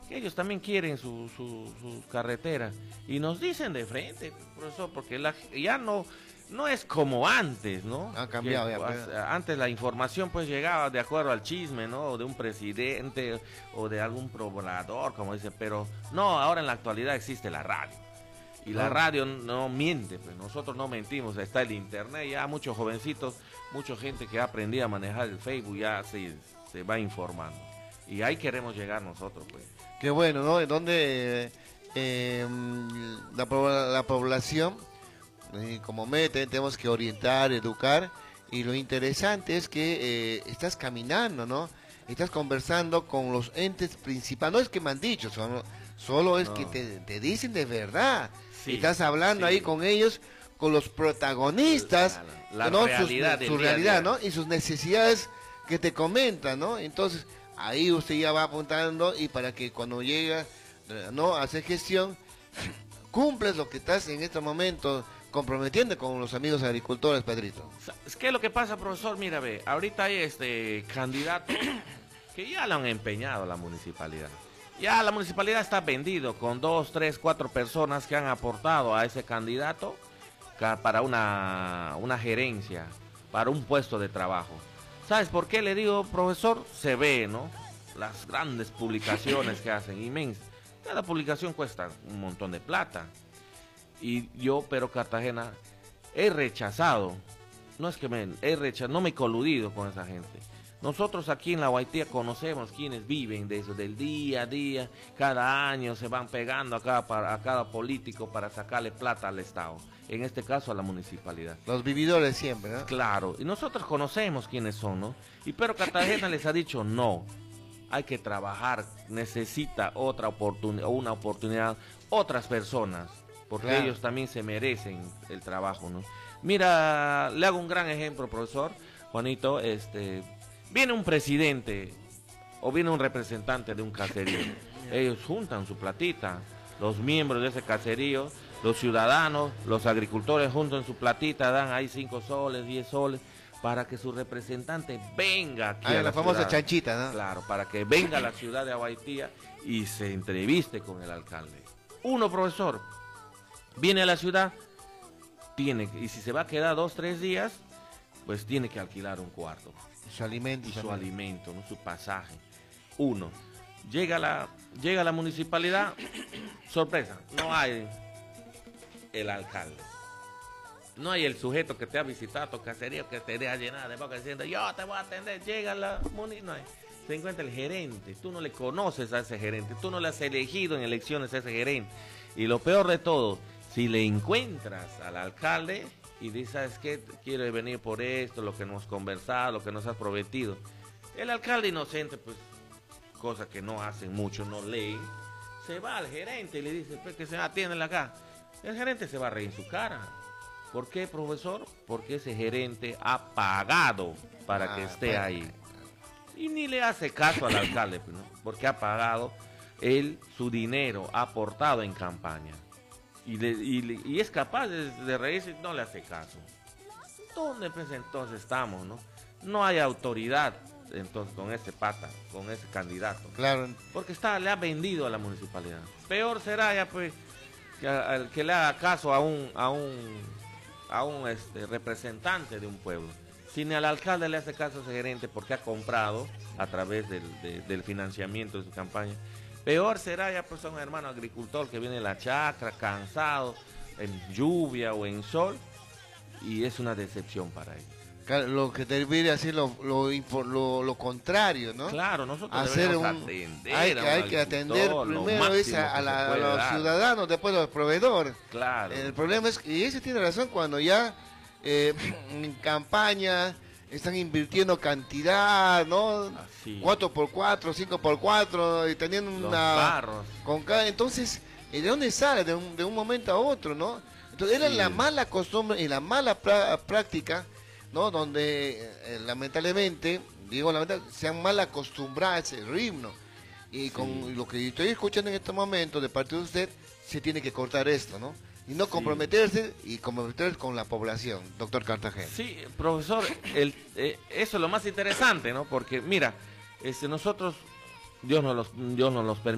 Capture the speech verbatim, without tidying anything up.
que ellos también quieren su, su, su carretera. Y nos dicen de frente, profesor, porque la, ya no, no es como antes, ¿no? Ha cambiado que, ya. pues, antes la información pues llegaba de acuerdo al chisme, ¿no? O de un presidente o de algún poblador, como dicen, pero no, ahora en la actualidad existe la radio. Y la radio no miente, pues nosotros no mentimos, está el internet, ya muchos jovencitos, mucha gente que ha aprendido a manejar el Facebook ya se, se va informando. Y ahí queremos llegar nosotros, pues. Qué bueno, ¿no? Donde eh, la, la población, eh, como meta, tenemos que orientar, educar, y lo interesante es que eh, estás caminando, ¿no? Estás conversando con los entes principales, no es que me han dicho, solo, solo es no. que te, te dicen de verdad. Sí, estás hablando sí. ahí con ellos, con los protagonistas, la, la ¿no? realidad Sus, su realidad, ¿no? Y sus necesidades que te comentan, ¿no? Entonces, ahí usted ya va apuntando y para que cuando llega, ¿no? a hacer gestión, cumples lo que estás en este momento comprometiendo con los amigos agricultores, Pedrito. Es que lo que pasa, profesor, mira, ve, ahorita hay este candidato que ya lo han empeñado la municipalidad. Ya la municipalidad está vendido con dos, tres, cuatro personas que han aportado a ese candidato para una, una gerencia, para un puesto de trabajo. ¿Sabes por qué le digo, profesor? Se ve, ¿no? Las grandes publicaciones que hacen, inmensas. Cada publicación cuesta un montón de plata. Y yo, pero Cartagena, he rechazado, no es que me he rechazado, no me he coludido con esa gente. Nosotros aquí en la Guaitía conocemos quienes viven de eso, del día a día, cada año se van pegando a cada, a cada político para sacarle plata al Estado, en este caso a la municipalidad. Los vividores siempre, ¿no? Claro, y nosotros conocemos quiénes son, ¿no? Y pero Cartagena les ha dicho no, hay que trabajar, necesita otra oportunidad, una oportunidad, otras personas, porque claro. ellos también se merecen el trabajo, ¿no? Mira, le hago un gran ejemplo, profesor Juanito, este... viene un presidente o viene un representante de un caserío, ellos juntan su platita, los miembros de ese caserío, los ciudadanos, los agricultores juntan su platita, dan ahí cinco soles, diez soles, para que su representante venga aquí ah, a la, la famosa ciudad. chanchita, ¿no? Claro, para que venga a la ciudad de Abaitía y se entreviste con el alcalde. Uno, profesor, viene a la ciudad, tiene y si se va a quedar dos, tres días, pues tiene que alquilar un cuarto. Su alimento. Y su alimento, ¿no? Su pasaje. Uno, llega a la, llega a la municipalidad, sorpresa, no hay el alcalde. No hay el sujeto que te ha visitado a tu caserío, que te deja llenar de boca diciendo, yo te voy a atender, llega la municipalidad. No hay. Se encuentra el gerente, tú no le conoces a ese gerente, tú no le has elegido en elecciones a ese gerente. Y lo peor de todo, si le encuentras al alcalde y dices, ¿sabes qué? Quiero venir por esto, lo que nos has conversado, lo que nos has prometido. El alcalde inocente, pues, cosa que no hacen mucho, no leen, se va al gerente y le dice, pues, que se atienden acá. El gerente se va a reír en su cara. ¿Por qué, profesor? Porque ese gerente ha pagado para ah, que esté bueno. ahí. Y ni le hace caso al alcalde, pues, ¿no? Porque ha pagado él su dinero, ha aportado en campaña. Y, le, y, y es capaz de, de reírse y no le hace caso. ¿Dónde pues entonces estamos, no? No hay autoridad entonces con ese pata, con ese candidato. Claro. Porque está, le ha vendido a la municipalidad. Peor será ya pues que, a, que le haga caso a un, a un, a un este, representante de un pueblo. Si ni al alcalde le hace caso a ese gerente porque ha comprado a través del, de, del financiamiento de su campaña. Peor será ya pues a un hermano agricultor que viene de la chacra, cansado, en lluvia o en sol, y es una decepción para él. Lo que debería hacer lo, lo, lo, lo contrario, ¿no? Claro, nosotros hacer debemos un, atender hay, que, hay que atender primero es a, a, la, a los dar. ciudadanos, después a los proveedores. Claro. El problema es que, y ese tiene razón, cuando ya eh, en campaña están invirtiendo cantidad, ¿no? Así. cuatro por cuatro, cinco por cuatro, y teniendo Los una... barros. Con cada, entonces, ¿de dónde sale? De un, de un momento a otro, ¿no? Entonces, era sí. la mala costumbre y la mala pra, práctica, ¿no? Donde, eh, lamentablemente, digo lamentablemente, se han mal acostumbrado a ese ritmo. Y con sí. lo que estoy escuchando en este momento de parte de usted, se tiene que cortar esto, ¿no? Y no comprometerse sí. y comprometerse con la población, doctor Cartagena. Sí, profesor, el, eh, eso es lo más interesante, ¿no? Porque, mira, este, nosotros, Dios nos los, Dios nos los permite.